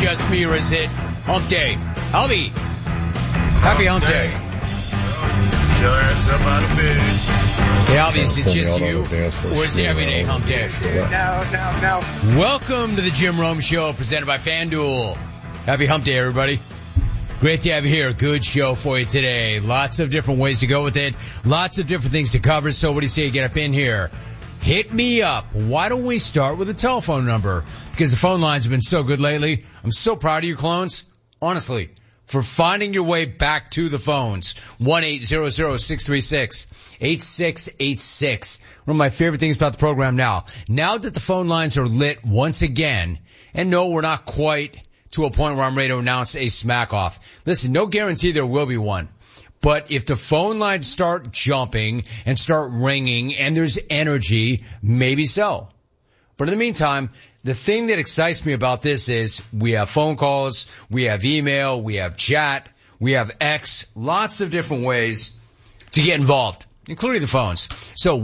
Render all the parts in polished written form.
just me, or is it hump day? Albie, happy hump day. Get your ass up out of bed. Hey, Albie, is it just you, or is it everyday hump day? No. Welcome to the Jim Rome Show, presented by FanDuel. Happy hump day, everybody. Great to have you here. Good show for you today. Lots of different ways to go with it. Lots of different things to cover. So what do you say you get up in here? Hit me up. Why don't we start with a telephone number? Because the phone lines have been so good lately. I'm so proud of you clones. Honestly. For finding your way back to the phones. 1-800-636-8686. One of my favorite things about the program now. Now that the phone lines are lit once again, and no, we're not quite to a point where I'm ready to announce a smack off. Listen, no guarantee there will be one. But if the phone lines start jumping and start ringing and there's energy, maybe so. But in the meantime, the thing that excites me about this is we have phone calls, we have email, we have chat, we have X, lots of different ways to get involved, including the phones. So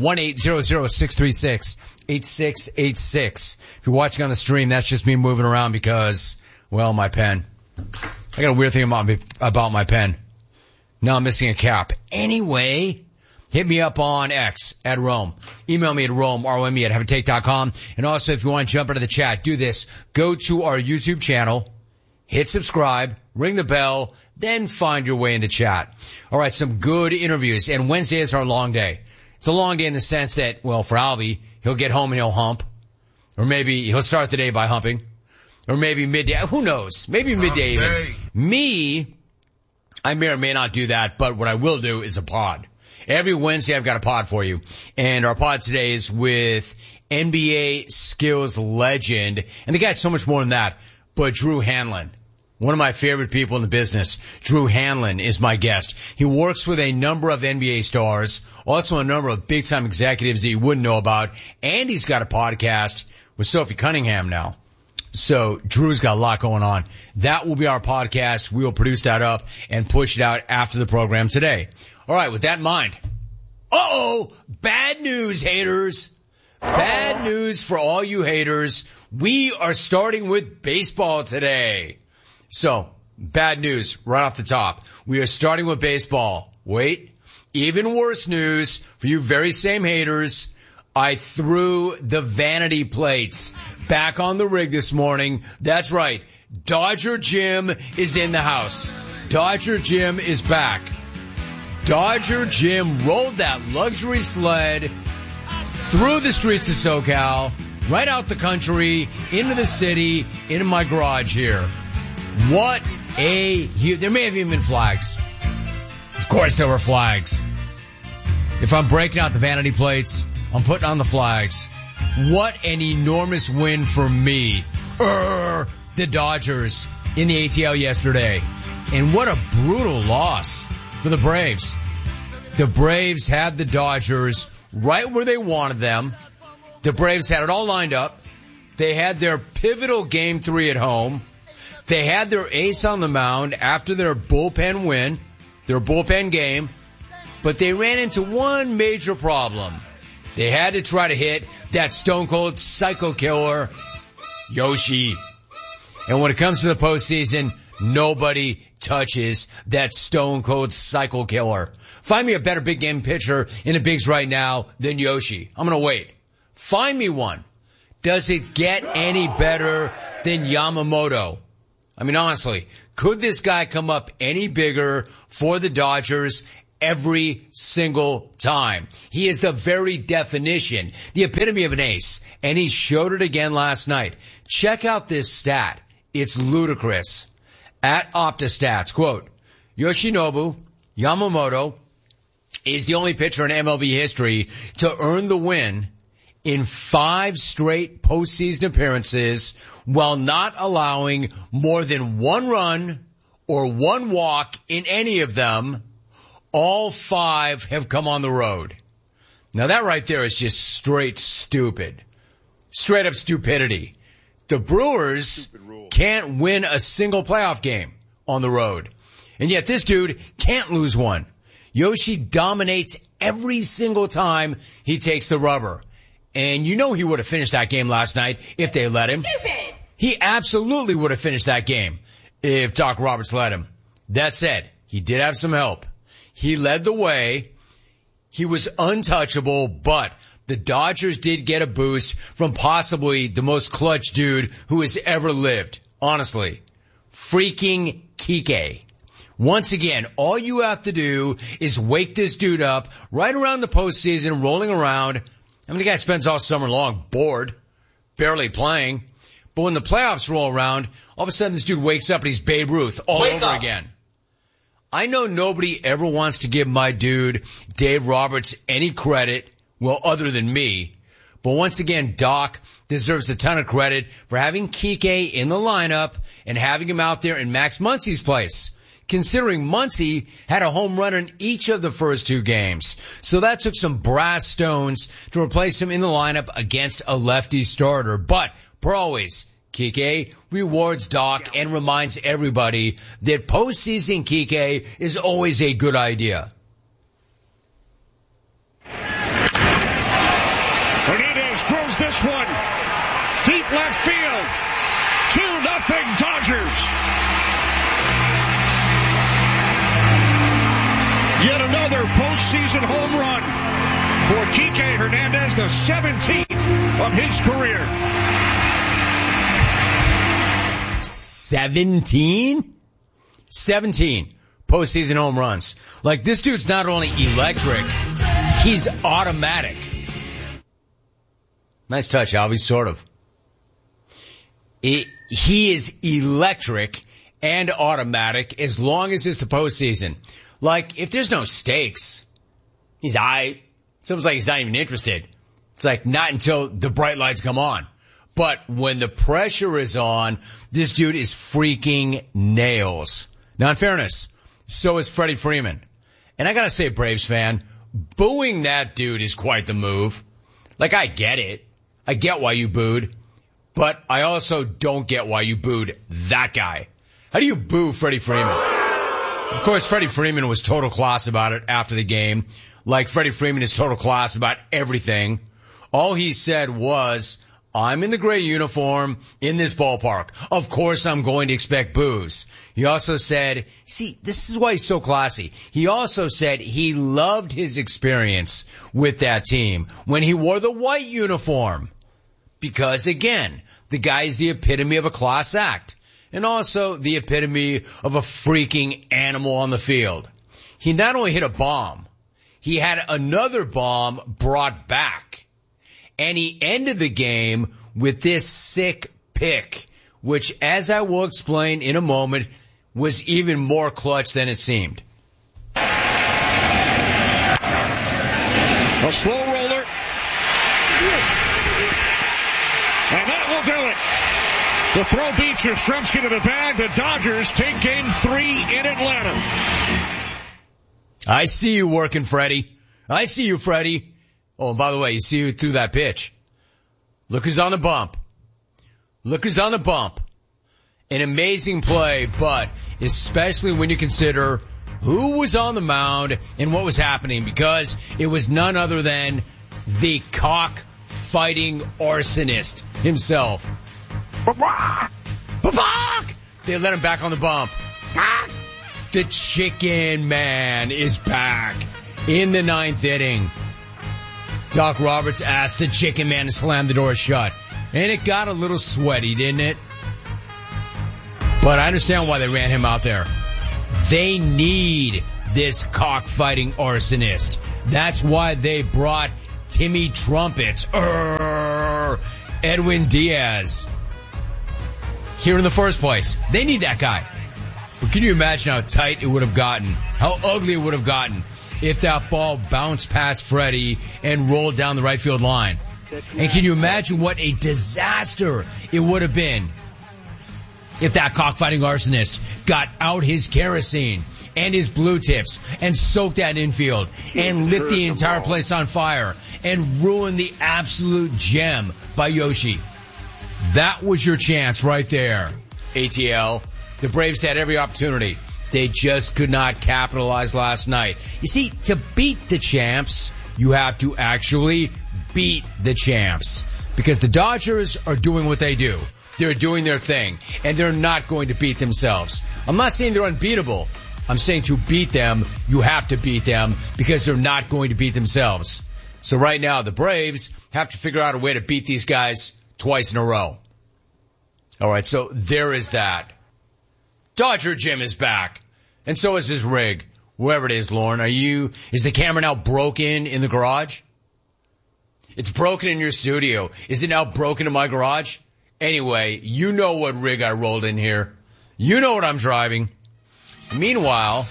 1-800-636-8686. If you're watching on the stream, that's just me moving around because, well, my pen. I got a weird thing about my pen. Now I'm missing a cap. Anyway, hit me up on X at Rome. Email me at Rome, R-O-M-E at haveatake.com. And also, if you want to jump into the chat, do this. Go to our YouTube channel, hit subscribe, ring the bell, then find your way into chat. All right, some good interviews. And Wednesday is our long day. It's a long day in the sense that, well, for Albie, he'll get home and he'll hump. Or maybe he'll start the day by humping. Or maybe midday. Who knows? Maybe midday even. Me, I may or may not do that, but what I will do is a pod. Every Wednesday I've got a pod for you. And our pod today is with NBA skills legend. And the guy's so much more than that, but Drew Hanlen. One of my favorite people in the business. Drew Hanlen is my guest. He works with a number of NBA stars, also a number of big-time executives that you wouldn't know about. And he's got a podcast with Sophie Cunningham now. So Drew's got a lot going on. That will be our podcast. We will produce that up and push it out after the program today. All right, with that in mind. Uh-oh! Bad news, haters. Bad news for all you haters. We are starting with baseball today. So, bad news right off the top. We are starting with baseball. Wait. Even worse news for you very same haters. I threw the vanity plates back on the rig this morning. That's right. Dodger Jim is in the house. Dodger Jim is back. Dodger Jim rolled that luxury sled through the streets of SoCal, right out the country, into the city, into my garage here. What there may have even been flags. Of course there were flags. If I'm breaking out the vanity plates, I'm putting on the flags. What an enormous win for me. The Dodgers in the ATL yesterday. And what a brutal loss for the Braves. The Braves had the Dodgers right where they wanted them. The Braves had it all lined up. They had their pivotal Game 3 at home. They had their ace on the mound after their bullpen win, their bullpen game. But they ran into one major problem. They had to try to hit that stone-cold psycho killer, Yoshi. And when it comes to the postseason, nobody touches that stone-cold psycho killer. Find me a better big-game pitcher in the bigs right now than Yoshi. I'm going to wait. Find me one. Does it get any better than Yamamoto? I mean, honestly, could this guy come up any bigger for the Dodgers every single time? He is the very definition, the epitome of an ace, and he showed it again last night. Check out this stat. It's ludicrous. At OptaStats, quote, Yoshinobu Yamamoto is the only pitcher in MLB history to earn the win in 5 straight postseason appearances while not allowing more than 1 run or 1 walk in any of them. All 5 have come on the road. Now that right there is just straight stupid. Straight up stupidity. The Brewers can't win a single playoff game on the road. And yet this dude can't lose one. Yoshi dominates every single time he takes the rubber. And you know he would have finished that game last night if they let him. Stupid. He absolutely would have finished that game if Doc Roberts let him. That said, he did have some help. He led the way. He was untouchable, but the Dodgers did get a boost from possibly the most clutch dude who has ever lived. Honestly. Freaking Kike. Once again, all you have to do is wake this dude up right around the postseason, rolling around. I mean, the guy spends all summer long bored, barely playing. But when the playoffs roll around, all of a sudden this dude wakes up and he's Babe Ruth all over again. I know nobody ever wants to give my dude, Dave Roberts, any credit, well, other than me. But once again, Doc deserves a ton of credit for having Kike in the lineup and having him out there in Max Muncy's place, considering Muncy had a home run in each of the first two games. So that took some brass stones to replace him in the lineup against a lefty starter. But, per always, Kike rewards Doc and reminds everybody that postseason Kike is always a good idea. Hernandez throws this one deep left field. 2-0 Dodgers. Yet another postseason home run for Kike Hernandez, the 17th of his career. 17 postseason home runs. Like, this dude's not only electric, he's automatic. Nice touch, Alvy, sort of. He is electric and automatic as long as it's the postseason. Like, if there's no stakes, he's aight. It's almost like he's not even interested. It's like not until the bright lights come on. But when the pressure is on, this dude is freaking nails. Now, in fairness, so is Freddie Freeman. And I gotta say, Braves fan, booing that dude is quite the move. Like, I get it. I get why you booed. But I also don't get why you booed that guy. How do you boo Freddie Freeman? Of course, Freddie Freeman was total class about it after the game. Like, Freddie Freeman is total class about everything. All he said was, I'm in the gray uniform in this ballpark. Of course I'm going to expect boos. He also said, see, this is why he's so classy. He also said he loved his experience with that team when he wore the white uniform. Because again, the guy is the epitome of a class act. And also the epitome of a freaking animal on the field. He not only hit a bomb, he had another bomb brought back. And he ended the game with this sick pick, which, as I will explain in a moment, was even more clutch than it seemed. A slow roller. And that will do it. The throw beats Yastrzemski to the bag. The Dodgers take game 3 in Atlanta. I see you working, Freddie. I see you, Freddie. Oh, and by the way, you see who threw that pitch. Look who's on the bump. Look who's on the bump. An amazing play, but especially when you consider who was on the mound and what was happening, because it was none other than the cock-fighting arsonist himself. They let him back on the bump. The Chicken Man is back in the 9th inning. Doc Roberts asked the Chicken Man to slam the door shut. And it got a little sweaty, didn't it? But I understand why they ran him out there. They need this cockfighting arsonist. That's why they brought Timmy Trumpets, Edwin Diaz, here in the first place. They need that guy. But can you imagine how tight it would have gotten, how ugly it would have gotten if that ball bounced past Freddie and rolled down the right field line? And can you imagine what a disaster it would have been if that cockfighting arsonist got out his kerosene and his blue tips and soaked that infield and lit the entire place on fire and ruined the absolute gem by Yoshi? That was your chance right there, ATL. The Braves had every opportunity. They just could not capitalize last night. You see, to beat the champs, you have to actually beat the champs. Because the Dodgers are doing what they do. They're doing their thing, and they're not going to beat themselves. I'm not saying they're unbeatable. I'm saying to beat them, you have to beat them because they're not going to beat themselves. So right now, the Braves have to figure out a way to beat these guys twice in a row. All right, so there is that. Dodger Jim is back, and so is his rig. Whoever it is, Lauren, is the camera now broken in the garage? It's broken in your studio. Is it now broken in my garage? Anyway, you know what rig I rolled in here. You know what I'm driving. Meanwhile,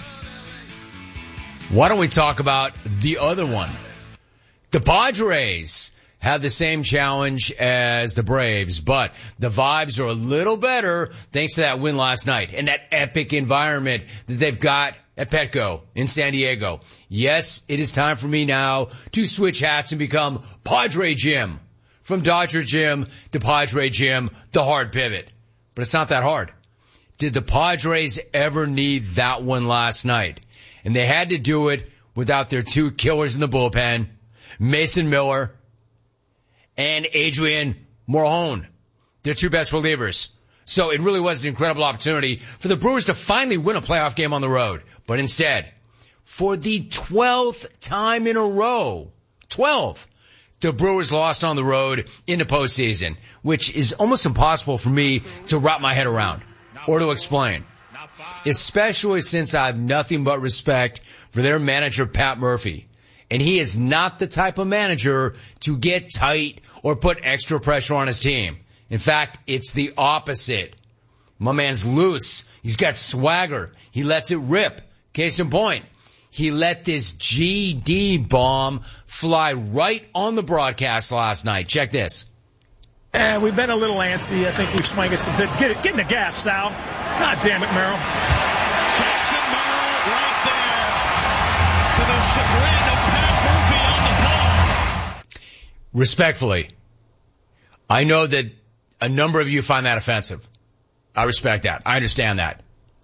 why don't we talk about the other one? The Padres have the same challenge as the Braves, but the vibes are a little better thanks to that win last night and that epic environment that they've got at Petco in San Diego. Yes, it is time for me now to switch hats and become Padre Jim. From Dodger Jim to Padre Jim, the hard pivot. But it's not that hard. Did the Padres ever need that one last night? And they had to do it without their two killers in the bullpen, Mason Miller and Adrian Morejon, their two best relievers. So it really was an incredible opportunity for the Brewers to finally win a playoff game on the road. But instead, for the 12th time in a row, 12, the Brewers lost on the road in the postseason, which is almost impossible for me to wrap my head around or to explain, especially since I have nothing but respect for their manager, Pat Murphy. And he is not the type of manager to get tight or put extra pressure on his team. In fact, it's the opposite. My man's loose. He's got swagger. He lets it rip. Case in point, he let this GD bomb fly right on the broadcast last night. Check this. We've been a little antsy. I think we've swung it some bit. Get in the gap, Sal. God damn it, Merrill. Jackson Merrill right there. To the chagrin of Pat Murphy on the ball. Respectfully, I know that a number of you find that offensive. I respect that. I understand that.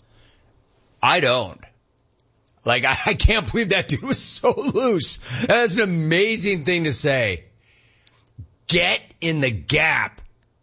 I don't. Like, I can't believe that dude was so loose. That's an amazing thing to say. Get in the gap.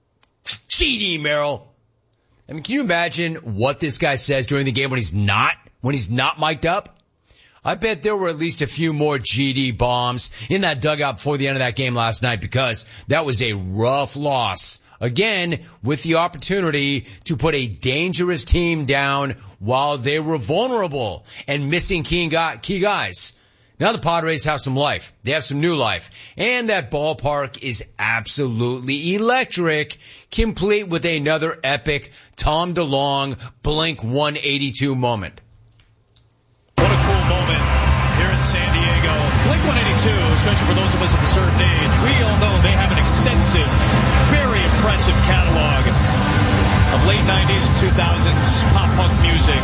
GD, Merrill. I mean, can you imagine what this guy says during the game when he's not mic'd up? I bet there were at least a few more GD bombs in that dugout before the end of that game last night because that was a rough loss. Again, with the opportunity to put a dangerous team down while they were vulnerable and missing key guys. Now the Padres have some life. They have some new life. And that ballpark is absolutely electric, complete with another epic Tom DeLonge Blink 182 moment. What a cool moment here in San Diego. Blink 182, especially for those of us of a certain age, we all know they have an extensive, very impressive catalog of late 90s and 2000s pop punk music.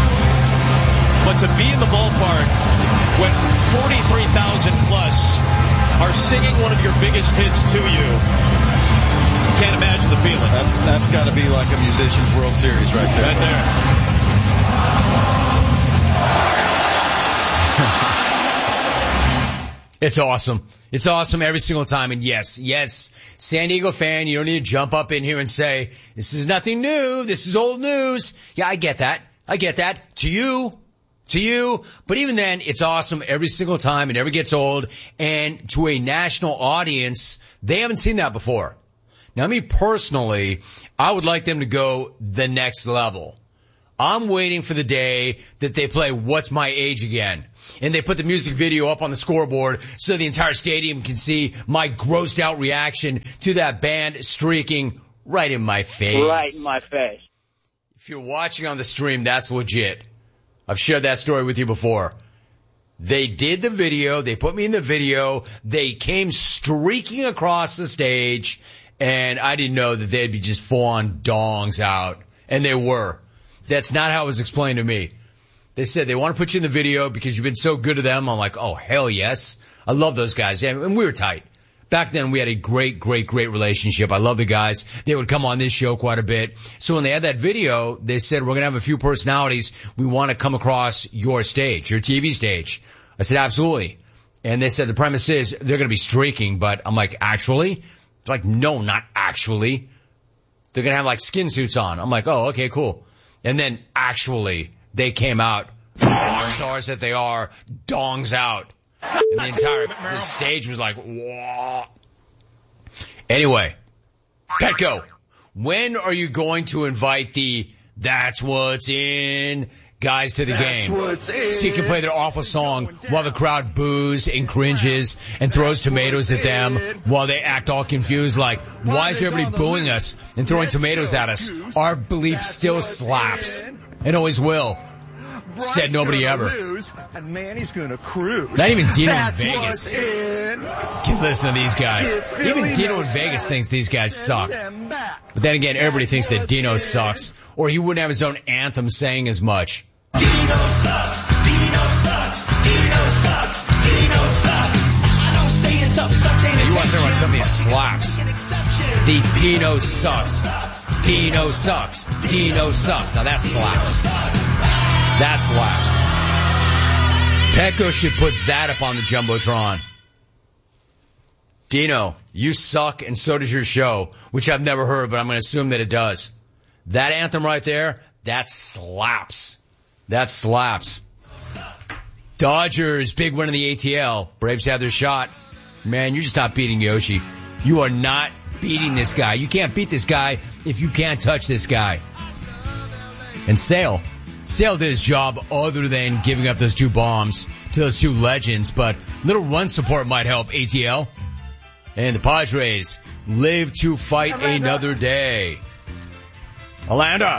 But to be in the ballpark when 43,000 plus are singing one of your biggest hits to you, can't imagine the feeling. That's got to be like a musician's World Series right there. Right there. It's awesome. It's awesome every single time. And yes, San Diego fan, you don't need to jump up in here and say, this is nothing new. This is old news. Yeah, I get that. To you. But even then, it's awesome every single time. It never gets old. And to a national audience, they haven't seen that before. Now, me personally, I would like them to go the next level. I'm waiting for the day that they play What's My Age again. And they put the music video up on the scoreboard so the entire stadium can see my grossed out reaction to that band streaking right in my face. Right in my face. If you're watching on the stream, that's legit. I've shared that story with you before. They did the video. They put me in the video. They came streaking across the stage, and I didn't know that they'd be just full-on dongs out. And they were. That's not how it was explained to me. They said they want to put you in the video because you've been so good to them. I'm like, oh, hell yes. I love those guys. And we were tight. Back then, we had a great relationship. I love the guys. They would come on this show quite a bit. So when they had that video, they said, we're going to have a few personalities. We want to come across your stage, your TV stage. I said, absolutely. And they said the premise is they're going to be streaking. But I'm like, actually? They're like, no, not actually. They're going to have like skin suits on. I'm like, oh, okay, cool. And then actually they came out, rock stars that they are, dongs out. And the stage was like, whoa. Anyway, Petco, when are you going to invite the That's What's In guys to the game? So you can play their awful song while the crowd boos and cringes and throws tomatoes at them while they act all confused like, why is everybody booing us and throwing tomatoes at us? Our belief still slaps and always will. Said nobody ever. And man, he's gonna cruise. Not even Dino in Vegas can listen to these guys. Even Dino in Vegas thinks these guys suck. But then again, everybody thinks that Dino sucks, or he wouldn't have his own anthem saying as much. Dino sucks. Dino sucks. Dino sucks. Dino sucks. I don't say it's up, such ain't. You want to talk about something that slaps? The Dino sucks. Dino sucks. Dino sucks. Now that slaps. That slaps. Petco should put that up on the Jumbotron. Dino, you suck, and so does your show, which I've never heard, but I'm going to assume that it does. That anthem right there, that slaps. That slaps. Dodgers, big win in the ATL. Braves have their shot. Man, you're just not beating Yoshi. You are not beating this guy. You can't beat this guy if you can't touch this guy. And Sale did his job other than giving up those two bombs to those two legends, but little run support might help, ATL. And the Padres live to fight another day. Alanda.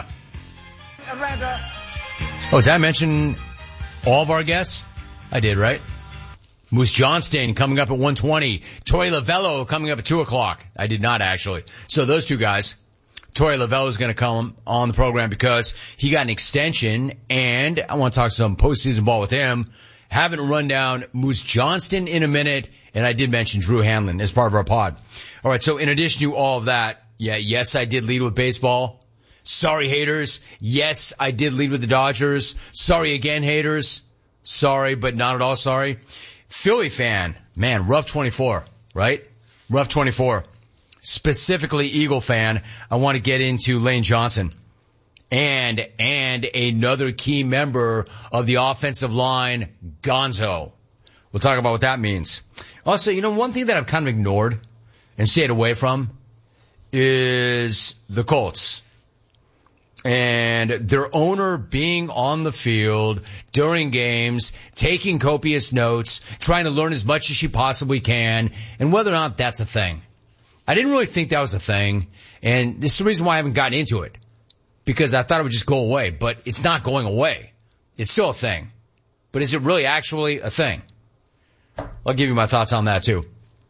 Oh, did I mention all of our guests? I did, right? Moose Johnston coming up at 1:20. Torey Lovello coming up at 2 o'clock. I did not, actually. So those two guys. Torey Lovello is going to come on the program because he got an extension, and I want to talk some postseason ball with him. Haven't run down Moose Johnston in a minute, and I did mention Drew Hanlon as part of our pod. All right, so in addition to all of that, yes, I did lead with baseball. Sorry, haters. Yes, I did lead with the Dodgers. Sorry again, haters. Sorry, but not at all sorry. Philly fan, man, rough 24, right? Rough 24. Specifically Eagle fan, I want to get into Lane Johnson and another key member of the offensive line, Gonzo. We'll talk about what that means. Also, one thing that I've kind of ignored and stayed away from is the Colts and their owner being on the field during games, taking copious notes, trying to learn as much as she possibly can, and whether or not that's a thing. I didn't really think that was a thing, and this is the reason why I haven't gotten into it, because I thought it would just go away, but it's not going away. It's still a thing. But is it really actually a thing? I'll give you my thoughts on that, too.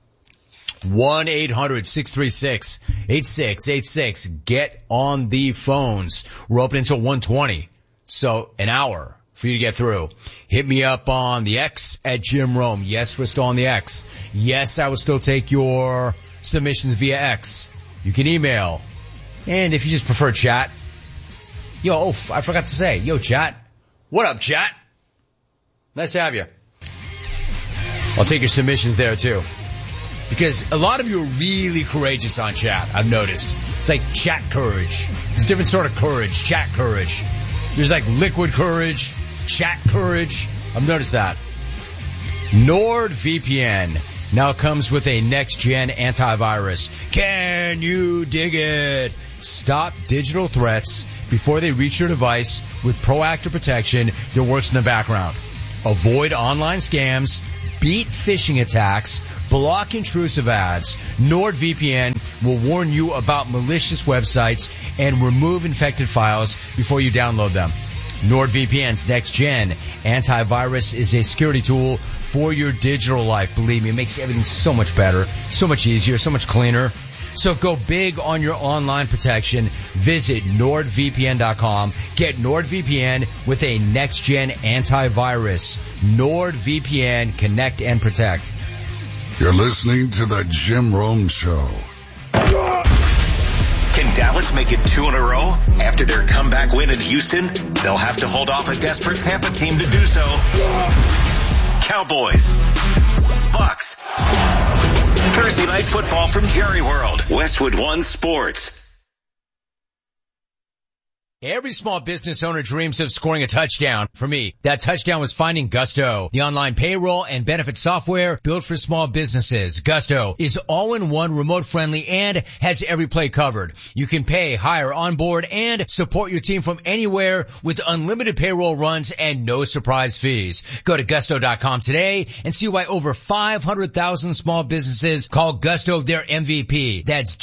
1-800-636-8686. Get on the phones. We're open until 1:20, so an hour for you to get through. Hit me up on the X at Jim Rome. Yes, we're still on the X. Yes, I will still take your submissions via X. You can email. And if you just prefer chat, I forgot to say, chat. What up, chat? Nice to have you. I'll take your submissions there too. Because a lot of you are really courageous on chat, I've noticed. It's like chat courage. It's a different sort of courage, chat courage. There's like liquid courage, chat courage. I've noticed that. NordVPN now comes with a next-gen antivirus. Can you dig it? Stop digital threats before they reach your device with proactive protection that works in the background. Avoid online scams, beat phishing attacks, block intrusive ads. NordVPN will warn you about malicious websites and remove infected files before you download them. NordVPN's next-gen antivirus is a security tool for your digital life. Believe me, it makes everything so much better, so much easier, so much cleaner. So go big on your online protection. Visit NordVPN.com. Get NordVPN with a next-gen antivirus. NordVPN, connect and protect. You're listening to the Jim Rome Show. Can Dallas make it 2 in a row after their comeback win in Houston? They'll have to hold off a desperate Tampa team to do so. Cowboys. Bucks. Thursday night football from Jerry World. Westwood One Sports. Every small business owner dreams of scoring a touchdown. For me, that touchdown was finding Gusto, the online payroll and benefit software built for small businesses. Gusto is all-in-one, remote-friendly, and has every play covered. You can pay, hire, onboard, and support your team from anywhere with unlimited payroll runs and no surprise fees. Go to Gusto.com today and see why over 500,000 small businesses call Gusto their MVP. That's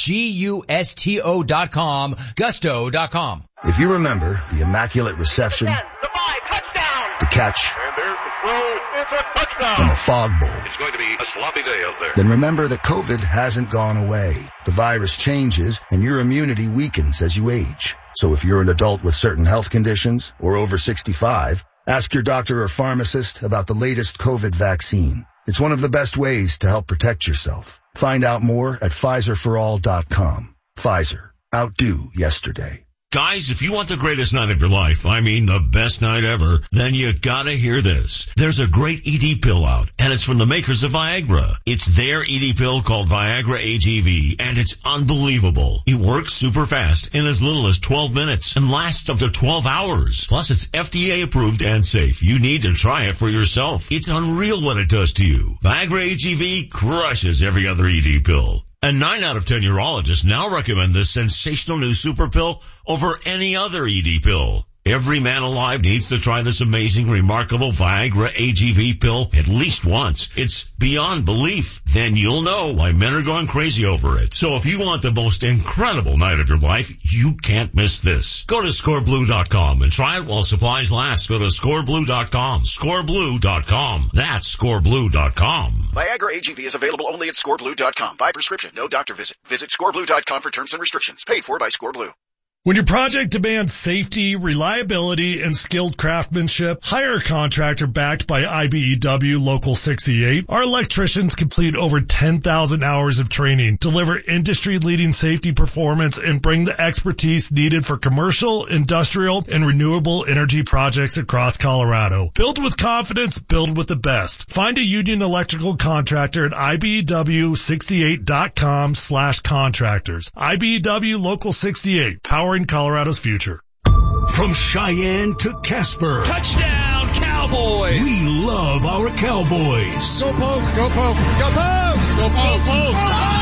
Gusto.com, Gusto.com. If you remember the immaculate reception, the catch, and the fog bowl, It's going to be a sloppy day out there. then remember that COVID hasn't gone away. The virus changes and your immunity weakens as you age. So if you're an adult with certain health conditions or over 65, ask your doctor or pharmacist about the latest COVID vaccine. It's one of the best ways to help protect yourself. Find out more at PfizerForAll.com. Pfizer. Outdo yesterday. Guys, if you want the greatest night of your life, I mean the best night ever, then you gotta hear this. There's a great ED pill out, and it's from the makers of Viagra. It's their ED pill called Viagra AGV, and it's unbelievable. It works super fast in as little as 12 minutes and lasts up to 12 hours. Plus, it's FDA approved and safe. You need to try it for yourself. It's unreal what it does to you. Viagra AGV crushes every other ED pill. And 9 out of 10 urologists now recommend this sensational new super pill over any other ED pill. Every man alive needs to try this amazing, remarkable Viagra AGV pill at least once. It's beyond belief. Then you'll know why men are going crazy over it. So if you want the most incredible night of your life, you can't miss this. Go to scoreblue.com and try it while supplies last. Go to scoreblue.com. Scoreblue.com. That's scoreblue.com. Viagra AGV is available only at scoreblue.com. By prescription, no doctor visit. Visit scoreblue.com for terms and restrictions. Paid for by ScoreBlue. When your project demands safety, reliability, and skilled craftsmanship, hire a contractor backed by IBEW Local 68. Our electricians complete over 10,000 hours of training, deliver industry-leading safety performance, and bring the expertise needed for commercial, industrial, and renewable energy projects across Colorado. Build with confidence, build with the best. Find a union electrical contractor at IBEW68.com/contractors. IBEW Local 68, powering Colorado's future. From Cheyenne to Casper. Touchdown, Cowboys! We love our Cowboys. Go Pokes, go Pokes, go Pokes! Go Pokes!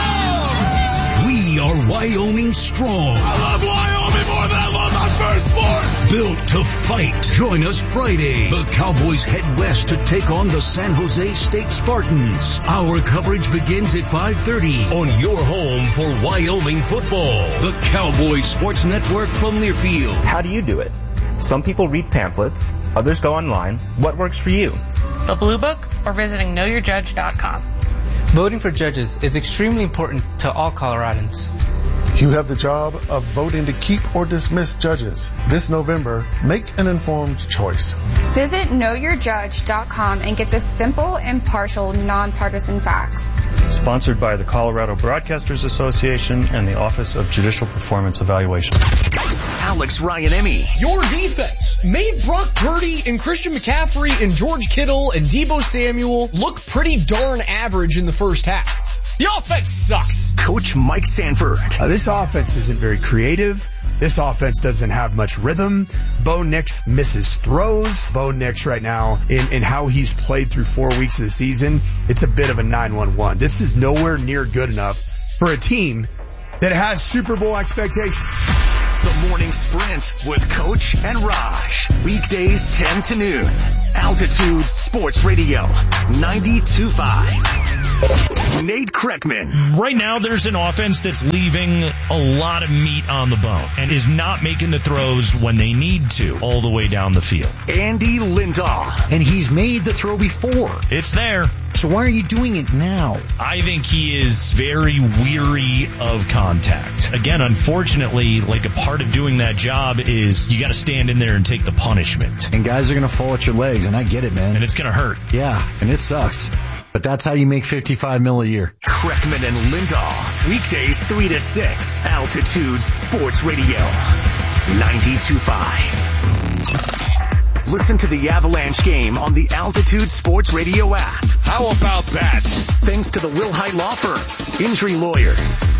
We are Wyoming strong. I love Wyoming more than I love my firstborn. Built to fight. Join us Friday. The Cowboys head west to take on the San Jose State Spartans. Our coverage begins at 5:30 on your home for Wyoming football. The Cowboys Sports Network from Learfield. How do you do it? Some people read pamphlets. Others go online. What works for you? The Blue Book or visiting knowyourjudge.com. Voting for judges is extremely important to all Coloradans. You have the job of voting to keep or dismiss judges. This November, make an informed choice. Visit knowyourjudge.com and get the simple, impartial, nonpartisan facts. Sponsored by the Colorado Broadcasters Association and the Office of Judicial Performance Evaluation. Alex Ryan-Emmy. Your defense made Brock Purdy and Christian McCaffrey and George Kittle and Deebo Samuel look pretty darn average in the first half. The offense sucks. Coach Mike Sanford. This offense isn't very creative. This offense doesn't have much rhythm. Bo Nix misses throws. Bo Nix right now, in how he's played through 4 weeks of the season, it's a bit of a 9-1-1. This is nowhere near good enough for a team that has Super Bowl expectations. The Morning Sprint with Coach and Raj. Weekdays 10 to noon. Altitude Sports Radio 92.5. Nate Kreckman. Right now, there's an offense that's leaving a lot of meat on the bone and is not making the throws when they need to all the way down the field. Andy Lindahl. And he's made the throw before. It's there. So why are you doing it now? I think he is very weary of contact. Again, unfortunately, like a part of doing that job is you got to stand in there and take the punishment. And guys are going to fall at your legs, and I get it, man. And it's going to hurt. Yeah, and it sucks. But that's how you make $55 million a year. Kreckman and Lindahl. Weekdays 3 to 6. Altitude Sports Radio 92.5. Listen to the Avalanche game on the Altitude Sports Radio app. How about that? Thanks to the Wilhite Law Firm. Injury lawyers.